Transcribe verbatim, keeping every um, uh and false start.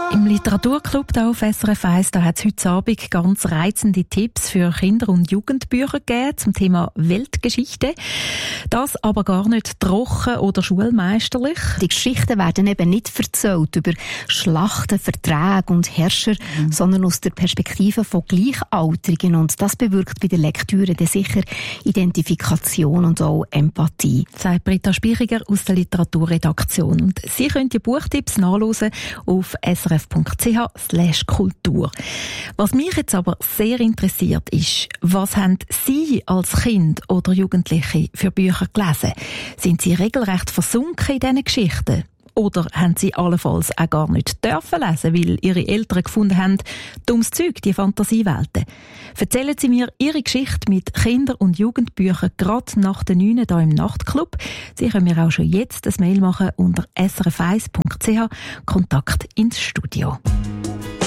Im Literaturclub hier auf S R F eins, da hat es heute Abend ganz reizende Tipps für Kinder- und Jugendbücher gegeben zum Thema Weltgeschichte. Das aber gar nicht trocken oder schulmeisterlich. Die Geschichten werden eben nicht erzählt über Schlachten, Verträge und Herrscher, mhm. sondern aus der Perspektive von Gleichaltrigen. Und das bewirkt bei der Lektüre dann sicher Identifikation und auch Empathie. Sagt Britta Spichiger aus der Literaturredaktion. Und Sie können die Buchtipps nachlesen auf s r f punkt c h slash kultur. Was mich jetzt aber sehr interessiert ist, was haben Sie als Kind oder Jugendliche für Bücher gelesen? Sind Sie regelrecht versunken in diesen Geschichten? Oder haben Sie allenfalls auch gar nicht dürfen lesen, weil Ihre Eltern gefunden haben, dummes Zeug, die Fantasiewelten? Erzählen Sie mir Ihre Geschichte mit Kinder- und Jugendbüchern gerade nach den neun hier im Nachtclub. Sie können mir auch schon jetzt ein Mail machen unter s r f eins punkt c h, Kontakt ins Studio.